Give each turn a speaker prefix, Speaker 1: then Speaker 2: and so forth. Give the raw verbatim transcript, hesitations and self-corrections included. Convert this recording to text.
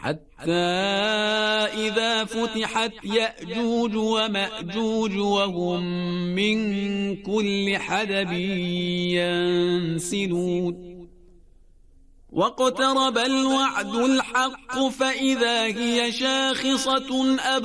Speaker 1: حتى إذا فتحت يأجوج ومأجوج وهم من كل حدب ينسلون واقترب الوعد الحق فإذا هي شاخصة